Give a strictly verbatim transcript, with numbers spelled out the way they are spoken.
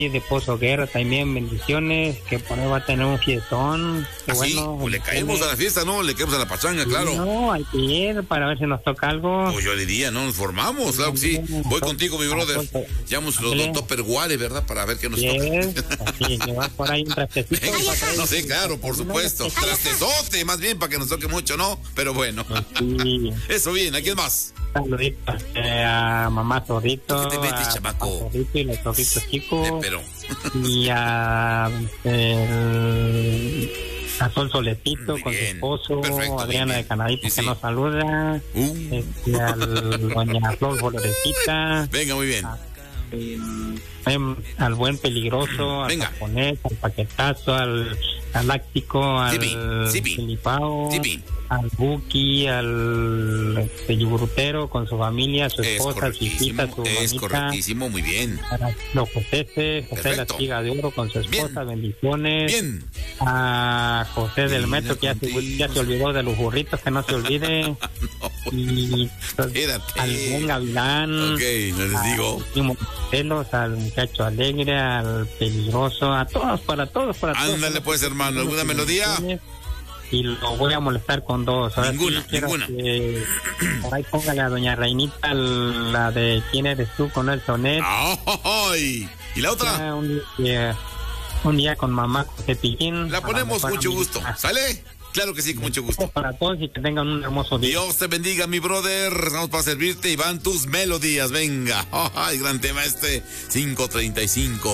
de Pozo Guerra también, bendiciones, que por ahí va a tener un fiestón. ¿Ah, sí? Bueno, Pues le caemos tiene... a la fiesta, ¿no? Le caemos a la pachanga, claro. No, hay que ir para ver si nos toca algo. Pues yo diría, ¿no? Nos formamos, claro que sí. Voy contigo, mi brother. Llevamos los dos topperwares, ¿verdad? Para ver qué nos toca. Sí, llevas por ahí un trastecito. No sé, claro, por supuesto. Trastezote, más bien, para que nos toque mucho, ¿no? Pero bueno. Sí. Eso bien, ¿a quién más? Saluditos eh, a mamá Zorrito, ¿Qué te metes, a chamaco? papá Zorrito y los zorritos chicos. Eh, pero... Y a, el, a Sol Solecito Muy con bien. su esposo, Perfecto, Adriana bien, de Canadito, sí, que sí. nos saluda. Uh. Este, al doña Flor Florecita. Venga, muy bien. A, em, al buen peligroso, Venga. al japonés, al paquetazo, al galáctico, al Sipi, sipi, filipao, sipi. al buki, al este, yugurutero con su familia, su Es esposa, su hijita, correctísimo, su es mamita, correctísimo, muy bien. a los José, José la Perfecto. Espiga de Oro con su esposa, Bien. bendiciones. Bien. A José del Mira Metro, que ya se, contigo. ya se olvidó de los burritos, que no se olvide. No, Y espérate. al buen Gavilán. Ok, les digo. Al celos, al muchacho alegre, al peligroso, a todos, para todos, para todos. Ándale pues, hermano, ¿alguna melodía? Y lo voy a molestar con dos. Ahora Ninguna, sí quiero ninguna. que por ahí póngale a doña Reinita la de ¿Quién eres tú? Con el sonet. ¡Ay! ¿Y la otra? Ya un, día, un día con mamá José Pillín. La ponemos Para mucho mi- gusto. ¿Sale? Claro que sí, con mucho gusto. Para todos y que tengan un hermoso día. Dios te bendiga, mi brother. Estamos para servirte y van tus melodías. Venga. Ay, gran tema este. cinco treinta y cinco.